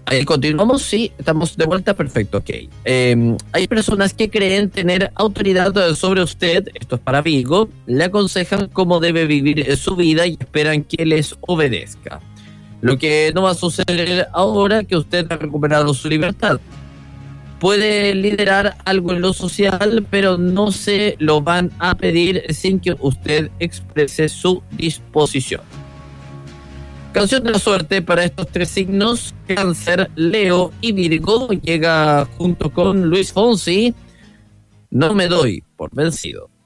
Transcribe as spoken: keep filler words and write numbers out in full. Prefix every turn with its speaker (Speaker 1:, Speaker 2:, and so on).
Speaker 1: Ahí continuamos, sí, estamos de vuelta, perfecto, ok. Eh, hay personas que creen tener autoridad sobre usted, esto es para Virgo, le aconsejan cómo debe vivir su vida y esperan que les obedezca. Lo que no va a suceder ahora que usted ha recuperado su libertad. Puede liderar algo en lo social, pero no se lo van a pedir sin que usted exprese su disposición. Canción de la suerte para estos tres signos, Cáncer, Leo y Virgo, llega junto con Luis Fonsi, No me doy por vencido.